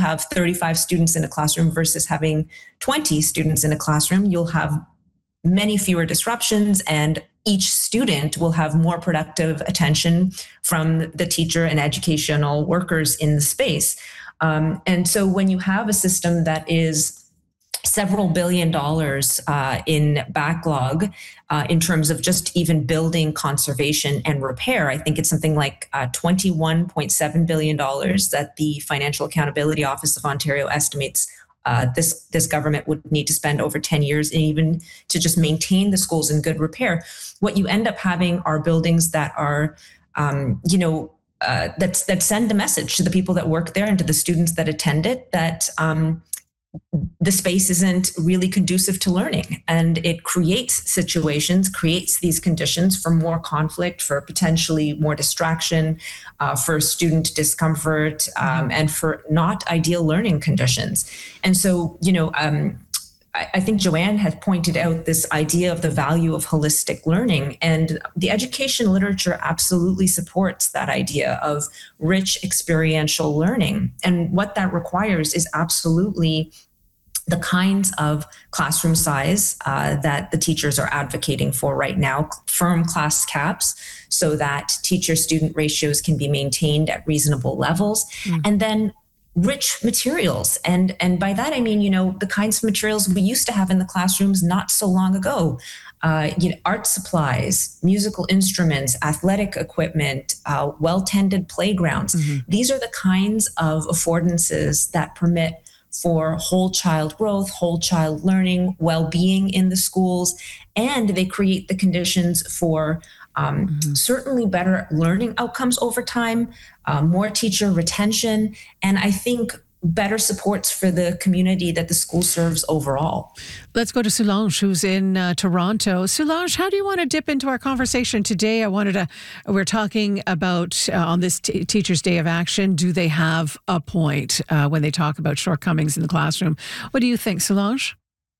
have 35 students in a classroom versus having 20 students in a classroom, you'll have many fewer disruptions, and each student will have more productive attention from the teacher and educational workers in the space. And so when you have a system that is several $billions in backlog in terms of just even building, conservation, and repair. I think it's something like $21.7 billion that the Financial Accountability Office of Ontario estimates this government would need to spend over 10 years, and even to just maintain the schools in good repair. What you end up having are buildings that are, that send a message to the people that work there and to the students that attend it that the space isn't really conducive to learning, and it creates these conditions for more conflict, for potentially more distraction, for student discomfort, and for not ideal learning conditions. And so, I think Joanne has pointed out this idea of the value of holistic learning, and the education literature absolutely supports that idea of rich experiential learning. And what that requires is absolutely the kinds of classroom size that the teachers are advocating for right now, firm class caps, so that teacher-student ratios can be maintained at reasonable levels, and then rich materials. And by that, I mean, the kinds of materials we used to have in the classrooms not so long ago. Art supplies, musical instruments, athletic equipment, well-tended playgrounds. These are the kinds of affordances that permit for whole child growth, whole child learning, well-being in the schools, and they create the conditions for certainly better learning outcomes over time, more teacher retention, and I think better supports for the community that the school serves overall. Let's go to Solange, who's in Toronto. Solange, how do you want to dip into our conversation today? We're talking about on this Teachers' Day of Action, do they have a point when they talk about shortcomings in the classroom? What do you think, Solange?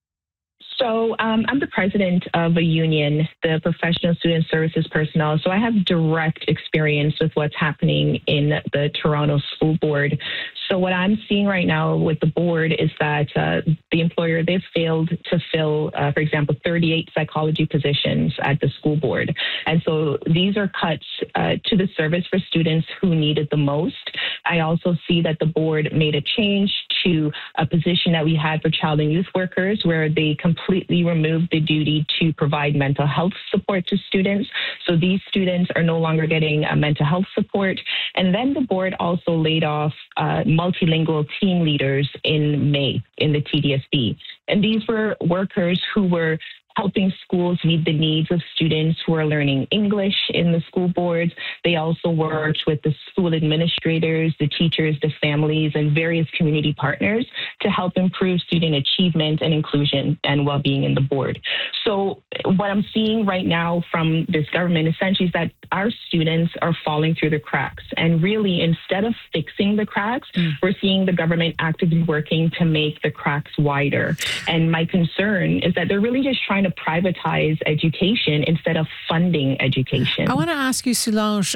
So I'm the president of a union, the Professional Student Services Personnel. So I have direct experience with what's happening in the Toronto School Board. So what I'm seeing right now with the board is that the employer, they've failed to fill, for example, 38 psychology positions at the school board. And so these are cuts to the service for students who need it the most. I also see that the board made a change to a position that we had for child and youth workers, where they completely removed the duty to provide mental health support to students. So these students are no longer getting mental health support. And then the board also laid off multilingual team leaders in May in the TDSB. And these were workers who were helping schools meet the needs of students who are learning English in the school boards. They also worked with the school administrators, the teachers, the families, and various community partners to help improve student achievement and inclusion and well-being in the board. So what I'm seeing right now from this government essentially is that our students are falling through the cracks. And really, instead of fixing the cracks, we're seeing the government actively working to make the cracks wider. And my concern is that they're really just trying to privatize education instead of funding education. I want to ask you, Solange,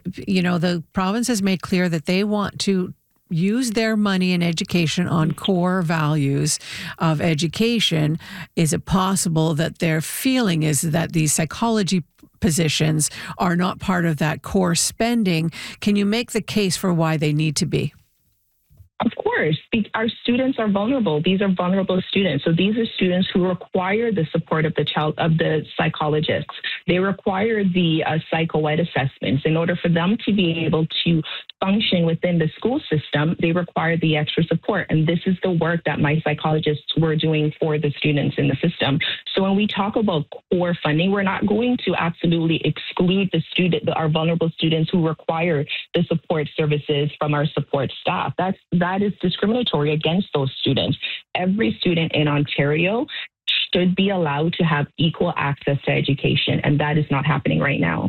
the province has made clear that they want to use their money in education on core values of education. Is it possible that their feeling is that these psychology positions are not part of that core spending? Can you make the case for why they need to be? Of course, our students are vulnerable. These are vulnerable students. So these are students who require the support of the psychologists. They require the psycho-ed assessments. In order for them to be able to function within the school system, they require the extra support. And this is the work that my psychologists were doing for the students in the system. So when we talk about core funding, we're not going to absolutely exclude our vulnerable students who require the support services from our support staff. That is discriminatory against those students. Every student in Ontario should be allowed to have equal access to education, and that is not happening right now.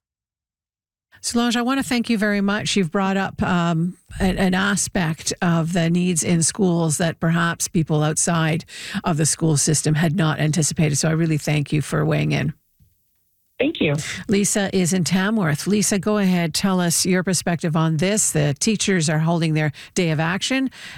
Solange, I want to thank you very much. You've brought up an aspect of the needs in schools that perhaps people outside of the school system had not anticipated. So I really thank you for weighing in. Thank you. Lisa is in Tamworth. Lisa, go ahead. Tell us your perspective on this. The teachers are holding their day of action,